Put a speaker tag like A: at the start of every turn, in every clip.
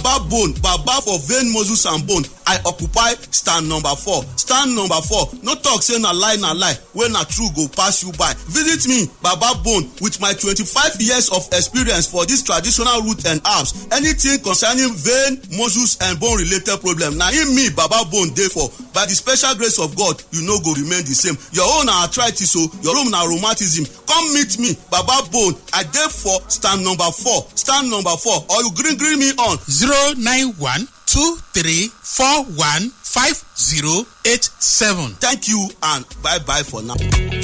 A: Baba Bone, Baba for vein, muscles and bone. I occupy stand number 4. Stand number 4. No talk say na lie, when na true go pass you by. Visit me, Baba Bone, with my 25 years of experience for this traditional root and herbs. Anything concerning vein, muscles and bone related problem, na in me Baba Bone dey for. By the special grace of God, you no go remain the same. Your own na arthritis, so your own na rheumatism. Come meet me, Baba Bone. I dey for stand number 4. Stand number 4, or you green me on
B: 091-2341-5087.
A: Thank you and bye for now.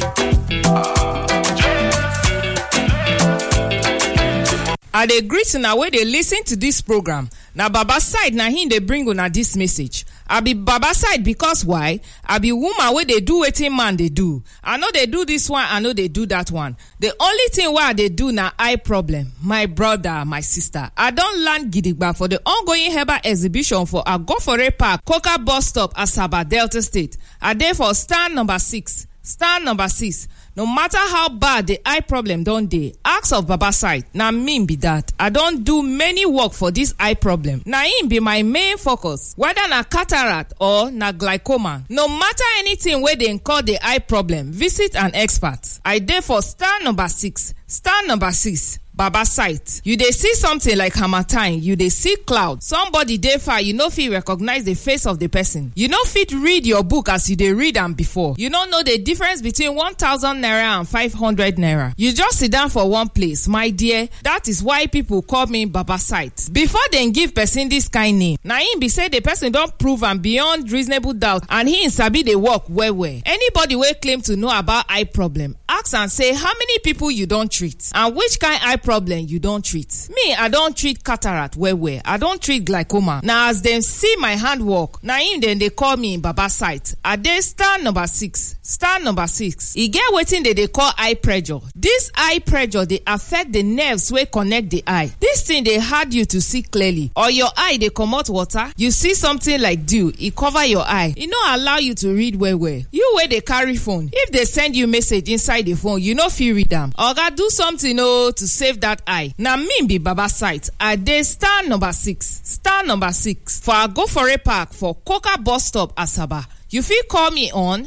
C: I dey greet una wey dey listen to this program. Na Baba side na him dey bring una this message. I be Baba side because why? I be woman wey dey do wetin man dey do. I no dey do this one, I no dey do that one. The only thing wey I dey do na eye problem. My brother, my sister, I don land gidigba for the ongoing herbal exhibition for Agofore Park, Coca bus stop, Asaba, Delta State. I dey for stand number 6. Stand number 6. No matter how bad the eye problem don dey, ask of Baba side. Na me be that. I don do many work for this eye problem. Na im be my main focus. Whether na cataract or na glaucoma, no matter anything wey dey call the eye problem, visit an expert. I dey for stand number 6. Stand number 6. Baba sight. You dey see something like harmattan, you dey see cloud. Somebody dey far, you no fit recognize the face of the person. You no fit read your book as you dey read am before. You no know the difference between 1,000 naira and 500 naira. You just sit down for one place, my dear. That is why people call me Baba sight. Before dem give person this kind name, na im be say the person don prove am beyond reasonable doubt and he sabi dey work well well. Anybody wey claim to know about eye problem, ask am say how many people you don treat and which kind eye problem you don treat. Me, I don treat cataract well. I don treat glaucoma. Now as dem see my handwork, na im dem dey call me Baba sight. I dey stand number 6. Stand number 6. E get wetin dey call eye pressure. This eye pressure dey affect the nerves wey connect the eye. This thing dey hard you to see clearly, or your eye dey comot water. You see something like dew, e cover your eye. E no allow you to read well. You wey dey carry phone, if they send you message inside the phone, you no fit read am. Oga, do something to save that eye. Na me be Baba sight. I dey stand number 6. Stand number 6 for Agofore Park for Coca bus stop, Asaba. You fit call me on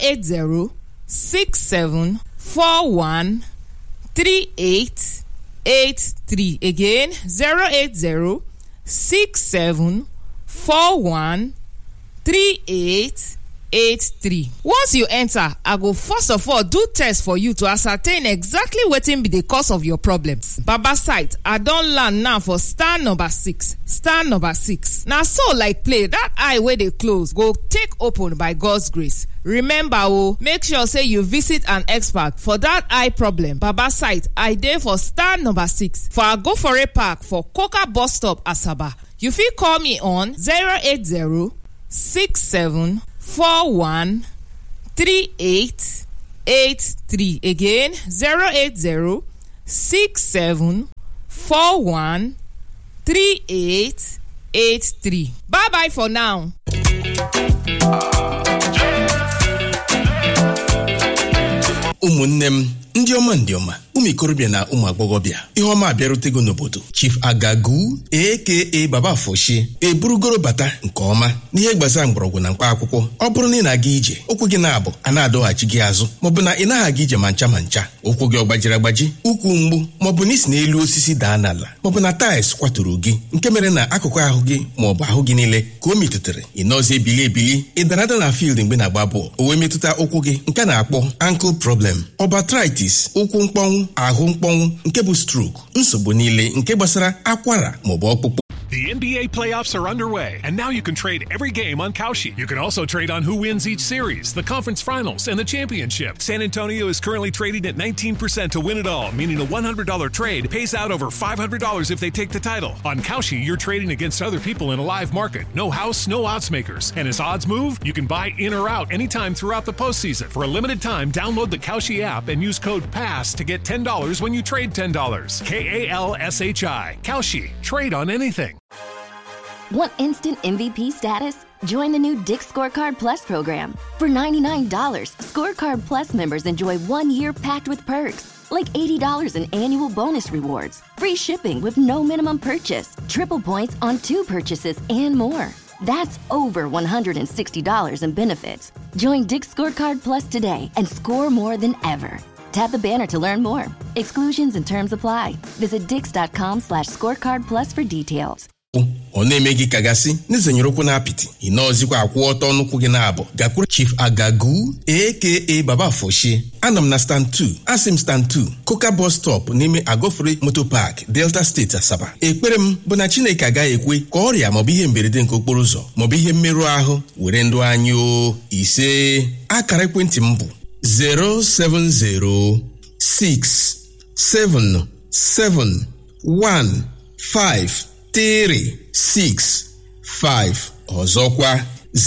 C: 080-6741-3883. Again, 080-6741-3883. Once you enter, I go first of all do test for you to ascertain exactly wetin be the cause of your problems. Baba sight, I don land now for stand number 6. Stand number 6. Now so like play, that eye wey dey close go take open by God's grace. Remember, make sure say you visit an expert for that eye problem. Baba sight, I dey for stand number 6 for Agofore Park for Coca bus stop, Asaba. You fit call me on 080-6741-3883. Again, 080-6741-3883. Bye bye for now.
B: Ụmụnne ndị ọma ụmụ ikorobịa na ụmụ agbọghọbịa ihe ọma abịarutego n'obodo. Chief Agagu aka Baba Foshi eburugoro bata nke ọma n'ihe gbasara mgbọrọgwụ na mkpa akwụkwọ. Ọ bụrụ na ị na-aga ije, ụkwụ gị na-abụ a na-adọghachi gị azụ, maọbụ na ị naghị aga ije ma ncha ụkwụ gị ọgbajiri agbaji, ụkwụ mgbu, maọbụ na isi n'elu osisi daa n'ala, maọbụ na taịls kwaturu gị nke mere na akụkụ ahụ gị maọbụ ahụ gị niile ka o metụtara, ị nọzi ebili ị dara ada na field mgbe na-agba bọọlụ o wee metụta ụkwụ gị nke na-akpọ ankle problem, arthritis, ụkwụ mkpọnwụ, ahụ mkpọnwụ nke bụ stroke, nsogbu niile nke gbasara akwara maọbụ ọkpụkpụ.
D: The NBA playoffs are underway, and now you can trade every game on Kalshi. You can also trade on who wins each series, the conference finals, and the championship. San Antonio is currently trading at 19% to win it all, meaning a $100 trade pays out over $500 if they take the title. On Kalshi, you're trading against other people in a live market. No house, no odds makers. And as odds move, you can buy in or out anytime throughout the postseason. For a limited time, download the Kalshi app and use code PASS to get $10 when you trade $10. KALSHI. Kalshi. Trade on anything.
E: Want instant MVP status? Join the new Dick's Scorecard Plus program. For $99, Scorecard Plus members enjoy 1 year packed with perks, like $80 in annual bonus rewards, free shipping with no minimum purchase, triple points on 2 purchases, and more. That's over $160 in benefits. Join Dick's Scorecard Plus today and score more than ever. Tap the banner to learn more. Exclusions and terms apply. Visit dix.com/scorecard plus for details.
B: ọ na-eme gị kagasị n'izenyere ụkwụ na apịtị ị nọọzikwa akwụ ọtọ n'ụkwụ gị na-abụ gakwuru Chief Agagu aka Baba Foshi. Anọ m na stand 2 asim stand 2 Coca bus stop n'ime Agofere Motor Park, Delta State, Asaba. Ekpere m bụ na Chineke agaghị ekwe ka ọrịa maọbụ ihe mberede nke okporo ụzọ maọbụ ihe mmerụ ahụ were ndụ anyị o. Ise akara ekwentị m bụ 07067715365 ọzọkwa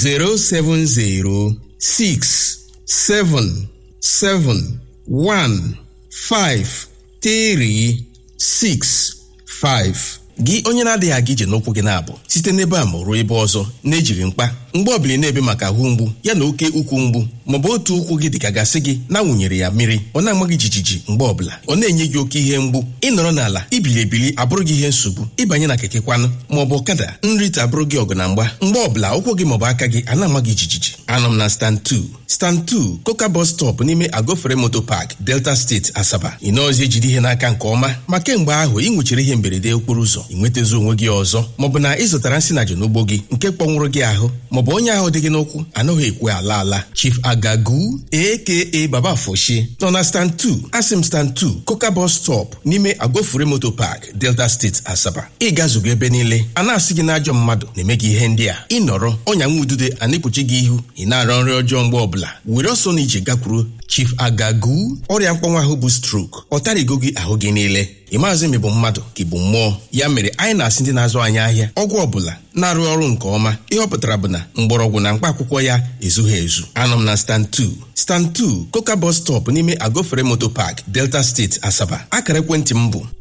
B: 07067715365. gị onye na-adịghị aga ije n'ụkwụ gị na-abụ site n'ebe a ma ruo ebe ọzọ na-ejiri mkpa mgbe ọbụla na-ebe maka ahụ mgbu ya na oke ukwu mgbu maọbụ otu ụkwụ gị dịka gasị gị na-awụnyere ya mmiri ọ na-ama gị jijiji mgbe ọbụla ọ na-enye gị oke ihe mgbu ịnọrọ n'ala ibili ebili abụrụ gị ihe nsogbu ịbanye na keke kwanụ maọbụ ọkada nrite abụrụ gị ọgụ na mgba mgbe ọbụla ụkwụ gị maọbụ aka gị a na-ama gị jijiji. Anọ m na stand 2 Coca bus stop n'ime Agofere Motor Park, Delta State, Asaba. ị nọọzi ejide ihe n'aka nke ọma ma kemgbe ahụ ị nwechara ihe mberede okporo ụzọ ị nwetazi onwe gị ọzọ maọbụ na ị zụtara nsị na n'ugbo gị nke kpọnwụrụ gị ahụ maọbụ onye ahụ dị gị n'ụkwụ anaghị ekwe ala. Chief Agagu aka Baba Foshi nọ na stand 2 asim stand 2 Coca bus stop n'ime Agofere Motor Park, Delta State, Asaba. ị gazugo ebe niile a na-asị gị na ajọ mmadụ na-eme gị ihe ndị a ịnọrọ ọnya nwa udude a na-ekpuchi gị ihu ị na-arọ nri ọjọọ mgbe ọbụla were ọsọ na ije gakwuru Chief Agagu. ọrịa mkpọnwa ahụ bụ stroke ọ tarịgo gị ahụ gị niile ị maazị m bụ mmadụ ka ị bụ mmụọ ya mere anyị na-asị ndị na-azụ anyị ahịa ọgwụ ọbụla na-arụ ọrụ nke ọma ihe ọ pụtara bụ na mgbọrọgwụ na mkpa akwụkwọ ya ezughị ezu. Anọ m na stand 2 Coca bus stop n'ime Agofere Motor Park, Delta State, Asaba. akara ekwentị m bụ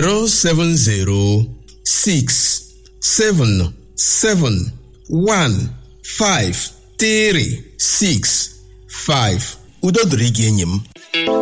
B: 07067715365. udo dịrị gị enyi m.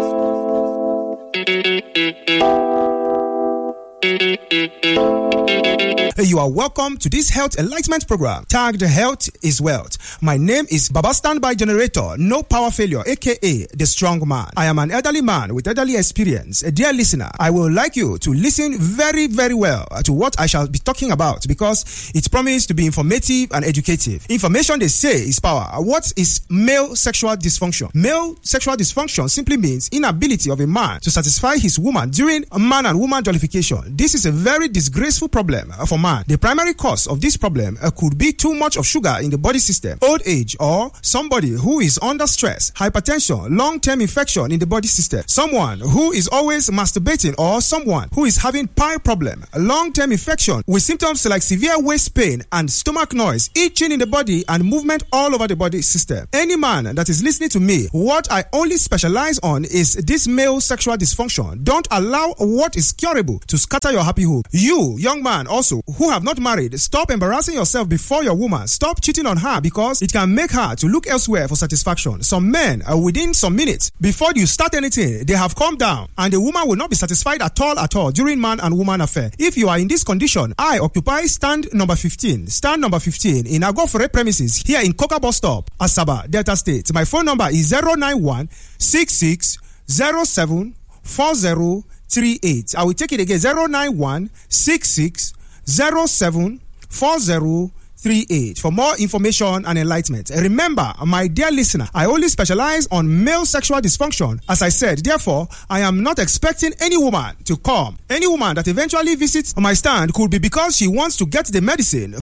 F: You are welcome to this health enlightenment program tagged Health is Wealth. My name is Baba Standby Generator, no power failure, aka the strong man. I am an elderly man with elderly experience. Dear listener, I would like you to listen very, very well to what I shall be talking about because it promises to be informative and educative. Information, they say, is power. What is male sexual dysfunction? Male sexual dysfunction simply means inability of a man to satisfy his woman during man and woman jollification. This is a very disgraceful problem for man. The primary cause of this problem could be too much of sugar in the body system, old age, or somebody who is under stress, hypertension, long-term infection in the body system, someone who is always masturbating, or someone who is having pile problem, long-term infection with symptoms like severe waist pain and stomach noise, itching in the body and movement all over the body system. Any man that is listening to me, what I only specialize on is this male sexual dysfunction. Don't allow what is curable to scatter your happy home. You, young man, also who have not married, stop embarrassing yourself before your woman. Stop cheating on her because it can make her to look elsewhere for satisfaction. Some men are within some minutes before you start anything, they have calmed down and the woman will not be satisfied at all during man and woman affair. If you are in this condition, I occupy stand number 15 in Agofere premises here in Coca bus stop, Asaba, Delta State. My phone number is 091 66 07 4038. I will take it again, 091 66 07 4038 for more information and enlightenment. Remember, my dear listener, I only specialize on male sexual dysfunction. As I said, therefore, I am not expecting any woman to come. Any woman that eventually visits my stand could be because she wants to get the medicine